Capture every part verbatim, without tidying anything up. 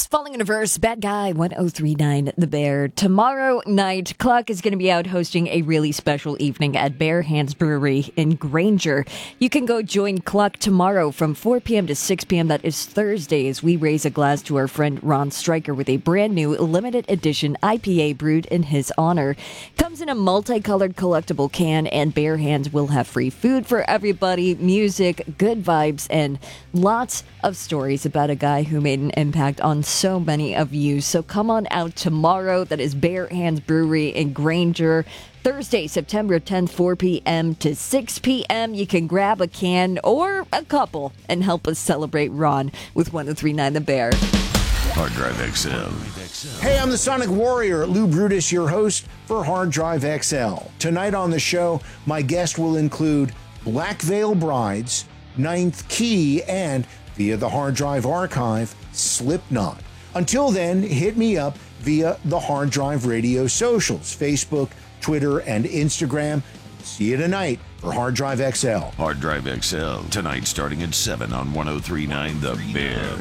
Falling in Reverse, Bad Guy, one oh three point nine The Bear. Tomorrow night, Cluck is going to be out hosting a really special evening at Bare Hands Brewery in Granger. You can go join Cluck tomorrow from four p.m. to six p.m. That is Thursday, as we raise a glass to our friend Ron Stryker with a brand new limited edition I P A brewed in his honor. Comes in a multicolored collectible can, and Bare Hands will have free food for everybody, music, good vibes, and lots of stories about a guy who made an impact on so many of you. So come on out tomorrow. That is Bare Hands Brewery in Granger. Thursday, September tenth, four p.m. to six p.m. You can grab a can or a couple and help us celebrate Ron with one oh three point nine The Bear. Hard Drive X L. Hey, I'm the Sonic Warrior, Lou Brutus, your host for Hard Drive X L. Tonight on the show, my guest will include Black Veil Brides, Ninth Key, and via the Hard Drive Archive, Slipknot. Until then, hit me up via the Hard Drive Radio socials, Facebook, Twitter, and Instagram. See you tonight for Hard Drive X L. Hard Drive X L, tonight starting at seven on one oh three point nine The Bear.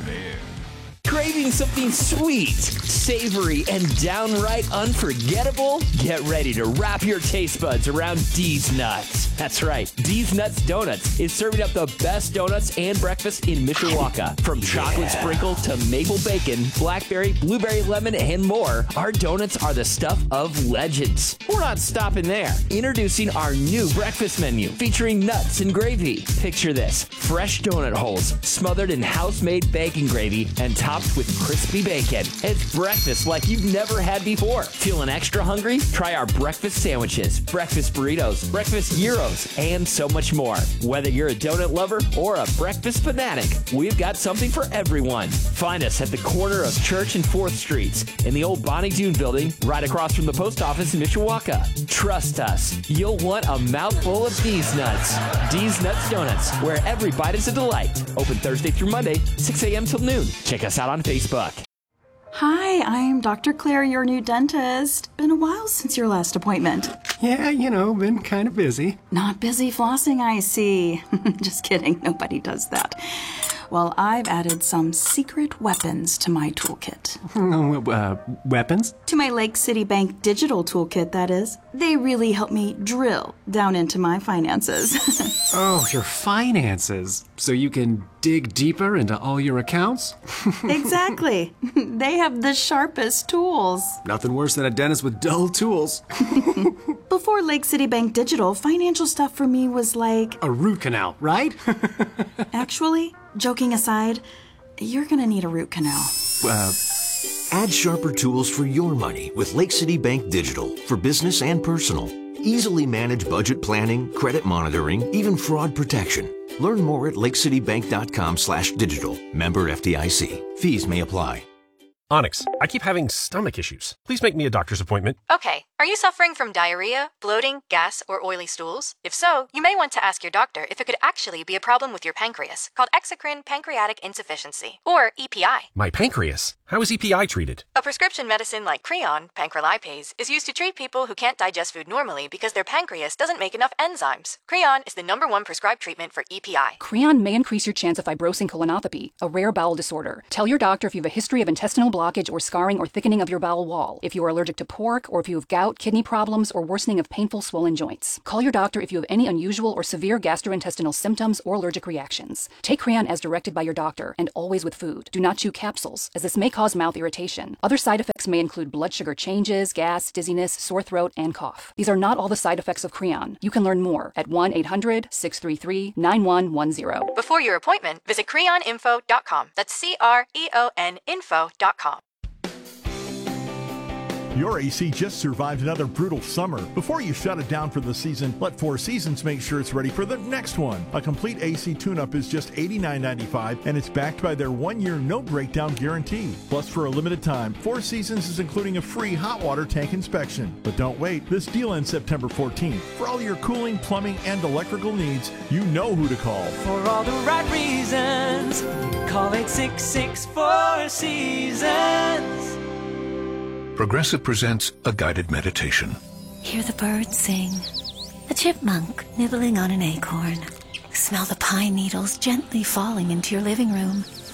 Craving something sweet, savory, and downright unforgettable? Get ready to wrap your taste buds around D's Nuts. That's right, D's Nuts Donuts is serving up the best donuts and breakfast in Mishawaka. From chocolate yeah. sprinkle to maple bacon, blackberry, blueberry lemon, and more, our donuts are the stuff of legends. We're not stopping there. Introducing our new breakfast menu featuring nuts and gravy. Picture this, fresh donut holes smothered in house-made bacon gravy and topped with crispy bacon. It's breakfast like you've never had before. Feeling extra hungry? Try our breakfast sandwiches, breakfast burritos, breakfast gyros, and so much more. Whether you're a donut lover or a breakfast fanatic, we've got something for everyone. Find us at the corner of Church and fourth Streets in the old Bonnie Doon building right across from the post office in Mishawaka. Trust us, you'll want a mouthful of D's Nuts. D's Nuts Donuts, where every bite is a delight. Open Thursday through Monday, six a.m. till noon. Check us out on Facebook. Hi, I'm Doctor Claire, your new dentist. Been a while since your last appointment. Yeah, you know, been kind of busy. Not busy flossing, I see. Just kidding, nobody does that. Well, I've added some secret weapons to my toolkit. uh, weapons? To my Lake City Bank digital toolkit, that is. They really help me drill down into my finances. Oh, your finances. So you can dig deeper into all your accounts? Exactly. They have the sharpest tools. Nothing worse than a dentist with dull tools. Before Lake City Bank Digital, financial stuff for me was like... a root canal, right? Actually, joking aside, you're gonna need a root canal. Uh... Add sharper tools for your money with Lake City Bank Digital for business and personal. Easily manage budget planning, credit monitoring, even fraud protection. Learn more at lakecitybank.com slash digital. Member F D I C. Fees may apply. Onyx, I keep having stomach issues. Please make me a doctor's appointment. Okay. Are you suffering from diarrhea, bloating, gas, or oily stools? If so, you may want to ask your doctor if it could actually be a problem with your pancreas, called exocrine pancreatic insufficiency, or E P I. My pancreas? How is E P I treated? A prescription medicine like Creon, pancrelipase, is used to treat people who can't digest food normally because their pancreas doesn't make enough enzymes. Creon is the number one prescribed treatment for E P I. Creon may increase your chance of fibrosing colonopathy, a rare bowel disorder. Tell your doctor if you have a history of intestinal blockage or scarring or thickening of your bowel wall, if you are allergic to pork, or if you have gout, kidney problems, or worsening of painful swollen joints. Call your doctor if you have any unusual or severe gastrointestinal symptoms or allergic reactions. Take Creon as directed by your doctor, and always with food. Do not chew capsules, as this may cause mouth irritation. Other side effects may include blood sugar changes, gas, dizziness, sore throat, and cough. These are not all the side effects of Creon. You can learn more at one eight hundred, six three three, nine one one zero. Before your appointment, visit creon info dot com. That's C R E O N info dot com. Your A C just survived another brutal summer. Before you shut it down for the season, let Four Seasons make sure it's ready for the next one. A complete A C tune-up is just eighty-nine ninety-five, and it's backed by their one-year no-breakdown guarantee. Plus, for a limited time, Four Seasons is including a free hot water tank inspection. But don't wait, this deal ends September fourteenth. For all your cooling, plumbing, and electrical needs, you know who to call. For all the right reasons, call eight six six, four seasons. Progressive presents a guided meditation. Hear the birds sing, a chipmunk nibbling on an acorn. Smell the pine needles gently falling into your living room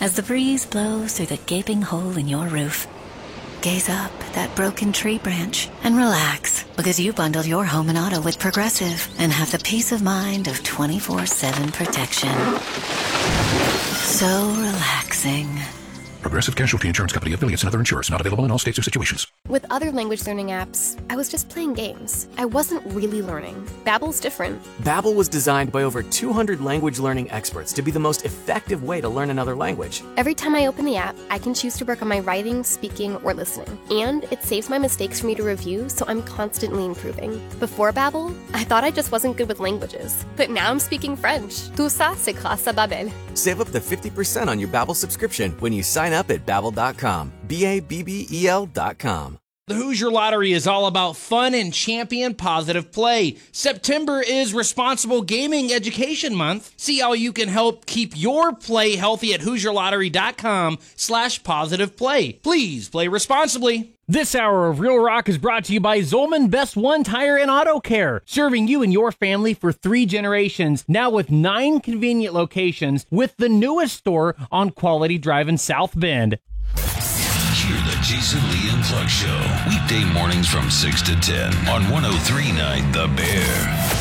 as the breeze blows through the gaping hole in your roof. Gaze up at that broken tree branch and relax, because you bundled your home and auto with Progressive and have the peace of mind of twenty-four seven protection. So relaxing. Progressive Casualty Insurance Company, affiliates, and other insurers. Not available in all states or situations. With other language learning apps, I was just playing games. I wasn't really learning. Babbel's different. Babbel was designed by over two hundred language learning experts to be the most effective way to learn another language. Every time I open the app, I can choose to work on my writing, speaking, or listening. And it saves my mistakes for me to review, so I'm constantly improving. Before Babbel, I thought I just wasn't good with languages. But now I'm speaking French. Tout ça, c'est grâce à Babbel. Save up to fifty percent on your Babbel subscription when you sign up at babbel dot com. B A B B E L dot com. The Hoosier Lottery is all about fun and champion positive play. September is Responsible Gaming Education Month. See how you can help keep your play healthy at hoosier lottery dot com slash positive play. Please play responsibly. This hour of Real Rock is brought to you by Zolman Best One Tire and Auto Care, serving you and your family for three generations, now with nine convenient locations, with the newest store on Quality Drive in South Bend. Hear the Jason Lee and Clark Show, weekday mornings from six to ten on one oh three point nine The Bear.